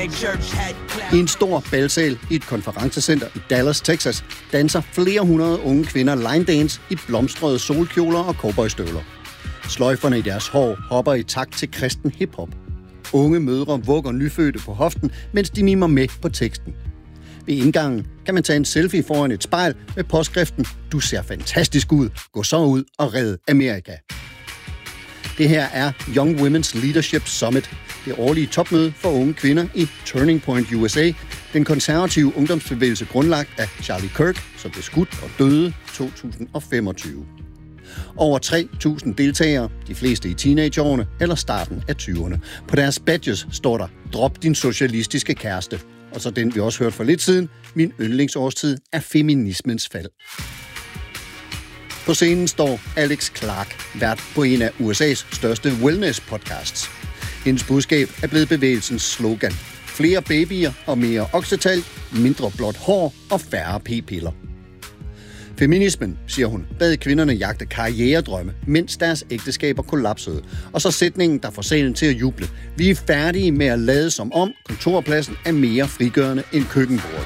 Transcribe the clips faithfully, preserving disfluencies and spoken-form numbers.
I en stor balsal i et konferencecenter i Dallas, Texas, danser flere hundrede unge kvinder line dance i blomstrede solkjoler og cowboystøvler. Sløjferne i deres hår hopper i takt til kristen hiphop. Unge mødre vugger nyfødte på hoften, mens de mimer med på teksten. Ved indgangen kan man tage en selfie foran et spejl med påskriften "Du ser fantastisk ud. Gå så ud og red Amerika." Det her er Young Women's Leadership Summit, det årlige topmøde for unge kvinder i Turning Point U S A, den konservative ungdomsbevægelse grundlagt af Charlie Kirk, som blev skudt og døde to tusind og femogtyve. Over tre tusind deltagere, de fleste i teenageårene eller starten af tyverne. På deres badges står der: "Drop din socialistiske kæreste." Og så den, vi også hørte for lidt siden: "Min yndlingsårstid er feminismens fald." På scenen står Alex Clark, vært på en af U S A's største wellness-podcasts. Hendes budskab er blevet bevægelsens slogan: flere babyer og mere oksetal, mindre blåt hår og færre p-piller. Feminismen, siger hun, bad kvinderne jagte karrieredrømme, mens deres ægteskaber kollapsede. Og så sætningen, der får salen til at juble: "Vi er færdige med at lade som om kontorpladsen er mere frigørende end køkkenbordet."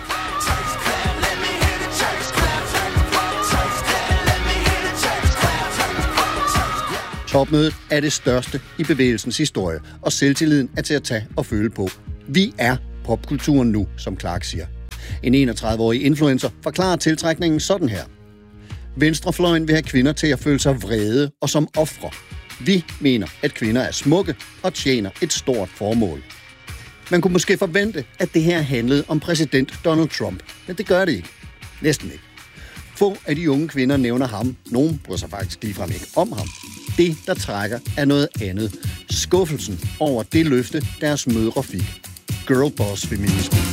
Topmødet er det største i bevægelsens historie, og selvtilliden er til at tage og føle på. Vi er popkulturen nu, som Clark siger. En enogtredive-årig influencer forklarer tiltrækningen sådan her: "Venstrefløjen vil have kvinder til at føle sig vrede og som ofre. Vi mener, at kvinder er smukke og tjener et stort formål." Man kunne måske forvente, at det her handlede om præsident Donald Trump, men det gør det ikke. Næsten ikke. Få af de unge kvinder nævner ham. Nogen bryder sig faktisk ligefrem ikke om ham. Det, der trækker, er noget andet. Skuffelsen over det løfte, deres mødre fik. Girlboss feminisme.